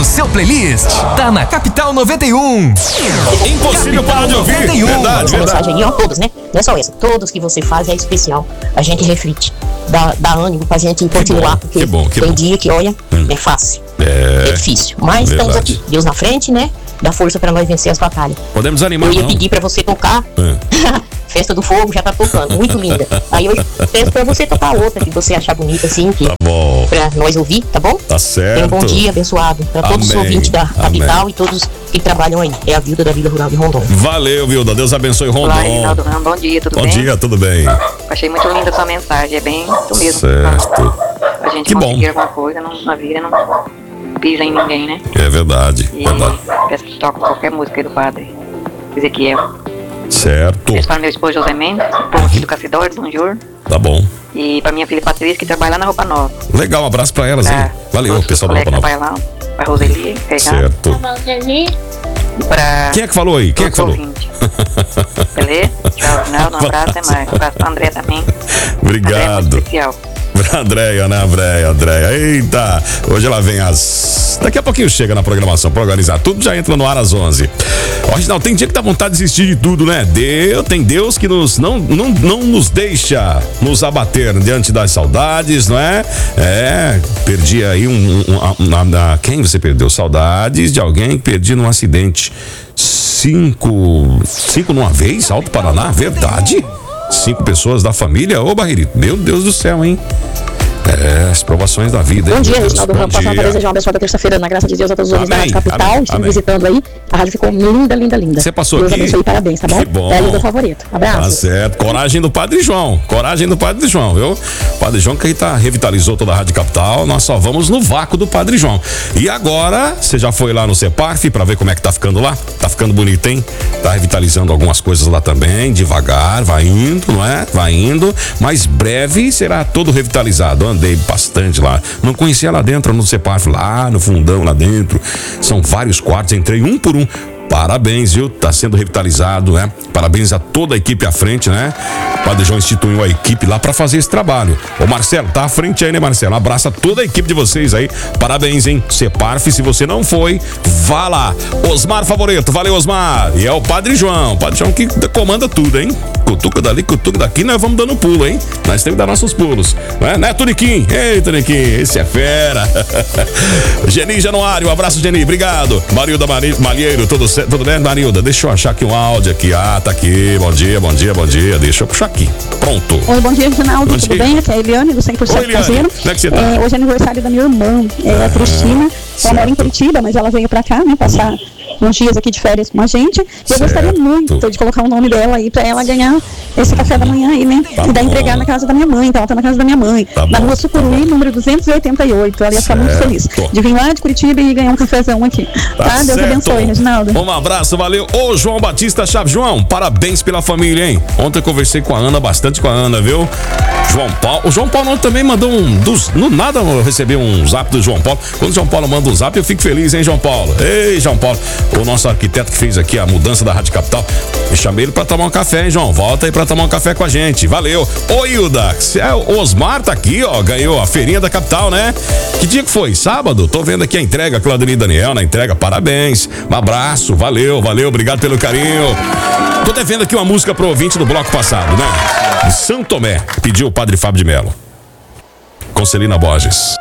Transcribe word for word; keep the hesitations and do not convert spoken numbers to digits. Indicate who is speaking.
Speaker 1: no seu playlist. Tá na Capital noventa e um.
Speaker 2: Impossível parar de ouvir.
Speaker 1: noventa e um.
Speaker 2: Verdade,
Speaker 3: Essa
Speaker 2: verdade.
Speaker 3: mensagem aí, ó, todas, né? Não é só essa. Todos que você faz é especial. A gente reflete. Dá, dá ânimo pra gente continuar.
Speaker 2: bom,
Speaker 3: porque
Speaker 2: que bom, que
Speaker 3: tem
Speaker 2: bom.
Speaker 3: dia que, olha,
Speaker 2: Hum.
Speaker 3: é fácil.
Speaker 2: É,
Speaker 3: É difícil. Mas estamos
Speaker 2: verdade.
Speaker 3: aqui. Deus na frente, né? Dá força pra nós vencer as batalhas.
Speaker 2: Podemos desanimar,
Speaker 3: Eu ia
Speaker 2: não.
Speaker 3: pedir pra você tocar.
Speaker 2: É.
Speaker 3: Festa do Fogo já tá tocando. Muito linda. Aí eu peço pra você tocar outra que você achar bonita, assim. Que,
Speaker 2: Tá bom.
Speaker 3: pra nós ouvir, tá bom?
Speaker 2: Tá certo.
Speaker 3: Tenha um bom dia abençoado pra todos os
Speaker 2: Amém.
Speaker 3: ouvintes da capital
Speaker 2: Amém.
Speaker 3: e todos que trabalham aí. É a Vilda da Vila Rural de Rondônia.
Speaker 2: Valeu, Vilda. Deus abençoe Rondon.
Speaker 4: Olá, Reginaldo Ramos, bom dia, tudo
Speaker 2: Bom
Speaker 4: bem?
Speaker 2: dia, tudo bem?
Speaker 4: Achei muito linda a sua mensagem, é bem isso mesmo.
Speaker 2: Certo.
Speaker 4: A gente
Speaker 2: Que bom.
Speaker 4: conseguir alguma coisa não, na vida, não pisa em ninguém, né?
Speaker 2: É verdade,
Speaker 4: E
Speaker 2: verdade.
Speaker 4: peço que toque qualquer música aí do padre Ezequiel.
Speaker 2: Certo.
Speaker 4: Peço para meu esposo José Mendes, o povo aqui do Cacidório, do Bonjour.
Speaker 2: Tá bom.
Speaker 4: E para minha filha Patrícia, que trabalha lá na Roupa Nova.
Speaker 2: Legal, um abraço pra elas, hein?
Speaker 4: Pra
Speaker 2: Valeu,
Speaker 4: todos os
Speaker 2: pessoal da Roupa
Speaker 4: colegas
Speaker 2: Nova.
Speaker 4: que trabalham lá, pra Roseli, Fernando,
Speaker 2: Certo.
Speaker 4: e pra
Speaker 2: Quem é que falou aí? Quem é que
Speaker 4: todos
Speaker 2: falou?
Speaker 4: os ouvintes. Beleza? Tchau, Reginaldo, um abraço, até mais. Um abraço pra André também. André é muito
Speaker 2: Obrigado.
Speaker 4: especial.
Speaker 2: Pra Andréia, né, Andréia, Andréia. Eita, hoje ela vem às... Daqui a pouquinho chega na programação pra organizar tudo, já entra no ar às onze. Ó, Reginaldo, tem dia que dá vontade de desistir de tudo, né? Deus, tem Deus que nos, não, não, não nos deixa nos abater diante das saudades, não é? É, perdi aí um... um, um a, a, a, quem você perdeu? Saudades de alguém que perdi num acidente. Cinco... Cinco numa vez? Alto Paraná? Verdade? Cinco pessoas da família? Ô, Barreirito, meu Deus do céu, hein? É, as provações da vida.
Speaker 3: Bom
Speaker 2: hein,
Speaker 3: dia,
Speaker 2: meu Deus?
Speaker 3: Reginaldo
Speaker 2: Bom
Speaker 3: Ramos. Passando para
Speaker 2: dia.
Speaker 3: desejar uma abençoada terça-feira, na graça de Deus, a todos os ouvintes da
Speaker 2: Amém,
Speaker 3: Rádio Capital.
Speaker 2: amém,
Speaker 3: Estive
Speaker 2: amém.
Speaker 3: visitando aí. A rádio ficou linda, linda, linda.
Speaker 2: Você passou
Speaker 3: Deus
Speaker 2: aqui?
Speaker 3: abençoe, parabéns, tá bom?
Speaker 2: Que bom.
Speaker 3: É a Vilda favorita. Abraço.
Speaker 2: Tá certo. Coragem do Padre João. Coragem do Padre João, viu? Padre João que aí tá, revitalizou toda a Rádio Capital. Nós só vamos no vácuo do Padre João. E agora, você já foi lá no Ceparf pra ver como é que tá ficando lá? Tá ficando bonito, hein? Tá revitalizando algumas coisas lá também. Devagar, vai indo, não é? Vai indo. Mas breve será todo revitalizado. Andei bastante lá. Não conhecia lá dentro, no Ceparf, lá no fundão, lá dentro. São vários quartos. Entrei um por um. Parabéns, viu? Tá sendo revitalizado, né? Parabéns a toda a equipe à frente, né? O Padre João instituiu a equipe lá pra fazer esse trabalho. Ô, Marcelo, tá à frente aí, né, Marcelo? Um abraço a toda a equipe de vocês aí. Parabéns, hein? Ceparf, se você não foi, vá lá. Osmar Favorito, valeu, Osmar. E é o Padre João. O Padre João que comanda tudo, hein? Cutuca dali, cutuca daqui, nós vamos dando pulo, hein? Nós temos que dar nossos pulos. Não é, né, Toniquim? Ei, Toniquim, esse é fera. Geni Januário, um abraço, Geni, obrigado. Marilda Mari- Malheiro, tudo certo? Tudo bem, Marilda? Deixa eu achar aqui um áudio aqui. Ah, tá aqui. Bom dia, bom dia, bom dia. Deixa eu puxar aqui. Pronto.
Speaker 5: Oi, bom dia, Reginaldo.
Speaker 2: Bom
Speaker 5: Tudo
Speaker 2: dia.
Speaker 5: bem? Aqui é a Eliane, do cem por cento
Speaker 2: Oi, Eliane.
Speaker 5: Caseiro.
Speaker 2: Como é que você tá?
Speaker 5: É, hoje é aniversário da minha irmã, é, a Cristina. Ela mora em
Speaker 2: certo.
Speaker 5: Curitiba, mas ela veio pra cá, né, passar uns dias aqui de férias com a gente. E eu
Speaker 2: Certo.
Speaker 5: gostaria muito de colocar o nome dela aí pra ela ganhar esse café da manhã aí, né?
Speaker 2: Tá
Speaker 5: e dar
Speaker 2: bom.
Speaker 5: entregar na casa da minha mãe. Então ela tá na casa da minha mãe.
Speaker 2: Tá
Speaker 5: na
Speaker 2: bom,
Speaker 5: rua
Speaker 2: tá
Speaker 5: Sucuruí,
Speaker 2: bom.
Speaker 5: número duzentos e oitenta e oito. Ela ia ficar muito
Speaker 2: Certo.
Speaker 5: feliz de vir lá de Curitiba e ganhar um cafezão aqui. Tá? Deus
Speaker 2: certo.
Speaker 5: abençoe, Reginaldo.
Speaker 2: Um abraço, valeu. Ô, João Batista Chaves. João, parabéns pela família, hein? Ontem eu conversei com a Ana, bastante com a Ana, viu? João Paulo. O João Paulo ontem também mandou um. Dos, no nada eu recebi um zap do João Paulo. Quando o João Paulo manda um zap, eu fico feliz, hein, João Paulo? Ei, João Paulo. O nosso arquiteto que fez aqui a mudança da Rádio Capital. Eu chamei ele pra tomar um café, hein, João? Volta aí pra tomar um café com a gente. Valeu. Ô, Hilda, o Osmar tá aqui, ó. Ganhou a feirinha da capital, né? Que dia que foi? Sábado? Tô vendo aqui a entrega, Claudine e Daniel na entrega. Parabéns. Um abraço. Valeu, valeu. Obrigado pelo carinho. Tô devendo aqui uma música pro ouvinte do bloco passado, né? De São Tomé. Pediu o Padre Fábio de Melo. Conselina Borges.